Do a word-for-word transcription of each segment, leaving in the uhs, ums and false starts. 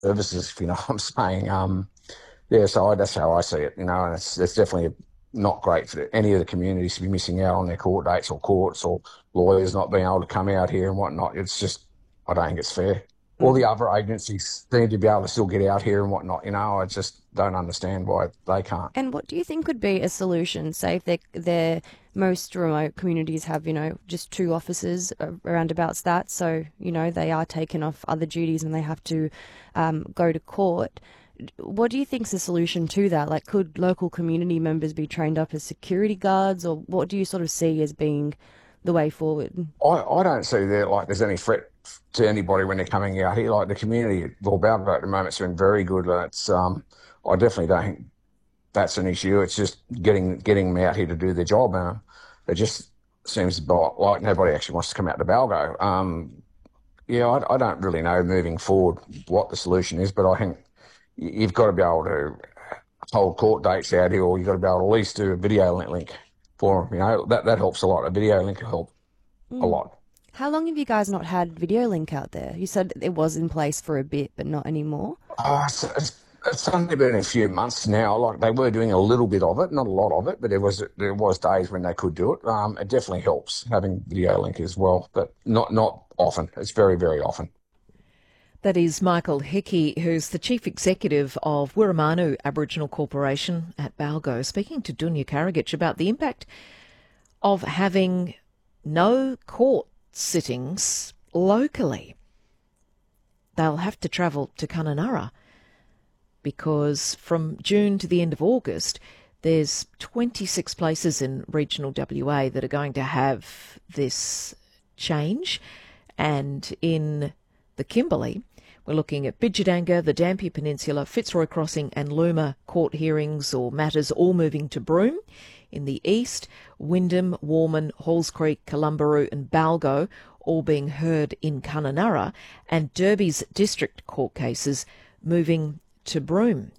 services, if you know what I'm saying. Um, yeah, so I, that's how I see it, you know, and it's, it's definitely not great for any of the communities to be missing out on their court dates or courts or lawyers not being able to come out here and whatnot. It's just, I don't think it's fair. All the Mm. other agencies seem to be able to still get out here and whatnot, you know. I just don't understand why they can't. And what do you think would be a solution? Say if they their most remote communities have, you know, just two officers around about that, so you know they are taken off other duties and they have to um, go to court. What do you think's the solution to that? Like, could local community members be trained up as security guards, or what do you sort of see as being the way forward? I, I don't see that like there's any threat to anybody when they're coming out here. Like the community at Balbalba at the moment's been very good. And it's um, I definitely don't think that's an issue. It's just getting getting them out here to do their job. Uh, it just seems like nobody actually wants to come out to Balgo. Um, yeah, I, I don't really know moving forward what the solution is, but I think you've got to be able to hold court dates out here, or you've got to be able to at least do a video link, link for them. You know, that, that helps a lot. A video link will help a Mm. lot. How long have you guys not had Video Link out there? You said it was in place for a bit, but not anymore. Uh, it's, it's, it's only been a few months now. Like they were doing a little bit of it, not a lot of it, but there was there was days when they could do it. Um, it definitely helps having video link as well, but not not often. It's very very often. That is Michael Hickey, who's the Chief Executive of Wirramanu Aboriginal Corporation at Balgo, speaking to Dunya Karagic about the impact of having no court sittings locally. They'll have to travel to Kununurra because from June to the end of August, there's twenty-six places in regional W A that are going to have this change. And in the Kimberley, we're looking at Bidjadanga, the Dampier Peninsula, Fitzroy Crossing and Luma court hearings or matters all moving to Broome. In the east, Wyndham, Warman, Halls Creek, Columbaroo and Balgo all being heard in Kununurra, and Derby's district court cases moving to Broome.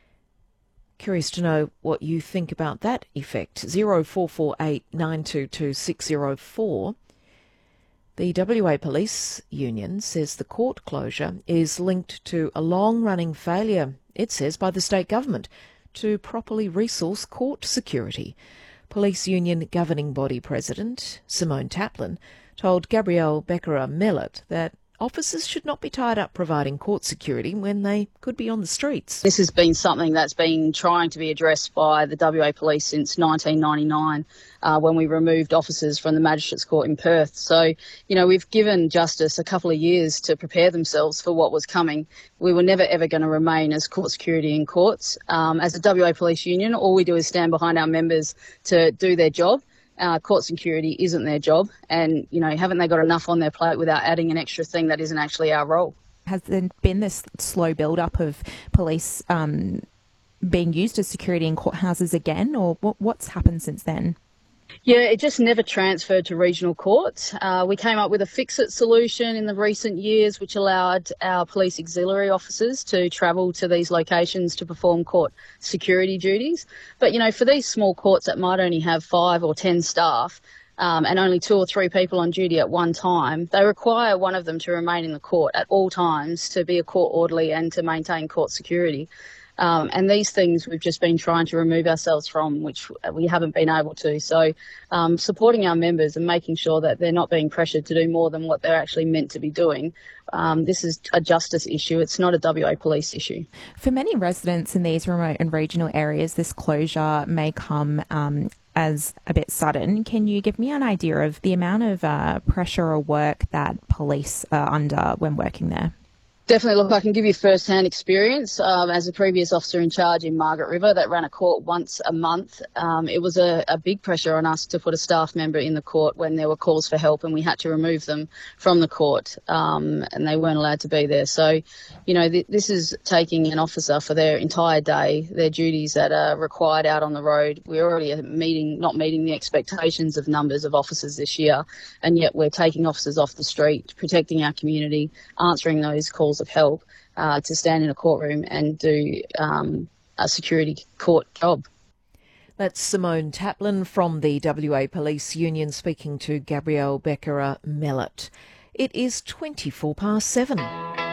Curious to know what you think about that effect. zero four four eight nine two two six zero four. The W A Police Union says the court closure is linked to a long-running failure, it says, by the state government to properly resource court security. Police Union Governing Body President Simone Taplin told Gabrielle Becerra-Mellot that officers should not be tied up providing court security when they could be on the streets. This has been something that's been trying to be addressed by the W A Police since nineteen ninety-nine, uh, when we removed officers from the Magistrates Court in Perth. So, you know, we've given Justice a couple of years to prepare themselves for what was coming. We were never, ever going to remain as court security in courts. Um, as a W A Police Union, all we do is stand behind our members to do their job. Uh, court security isn't their job, and, you know, haven't they got enough on their plate without adding an extra thing that isn't actually our role? Has there been this slow build-up of police um, being used as security in courthouses again, or what, what's happened since then? Yeah, it just never transferred to regional courts. Uh, we came up with a fix-it solution in the recent years, which allowed our police auxiliary officers to travel to these locations to perform court security duties. But, you know, for these small courts that might only have five or ten staff, um, and only two or three people on duty at one time, they require one of them to remain in the court at all times to be a court orderly and to maintain court security. Um, and these things we've just been trying to remove ourselves from, which we haven't been able to. So um, supporting our members and making sure that they're not being pressured to do more than what they're actually meant to be doing. Um, this is a justice issue. It's not a W A police issue. For many residents in these remote and regional areas, this closure may come um, as a bit sudden. Can you give me an idea of the amount of uh, pressure or work that police are under when working there? Definitely. Look, I can give you first-hand experience. Um, as a previous officer in charge in Margaret River that ran a court once a month, um, it was a, a big pressure on us to put a staff member in the court when there were calls for help, and we had to remove them from the court, um, and they weren't allowed to be there. So, you know, th- this is taking an officer for their entire day, their duties that are required out on the road. We're already meeting, not meeting the expectations of numbers of officers this year, and yet we're taking officers off the street, protecting our community, answering those calls of help uh, to stand in a courtroom and do um, a security court job. That's Simone Taplin from the W A Police Union speaking to Gabrielle Becerra-Mellot. It is twenty-four past seven.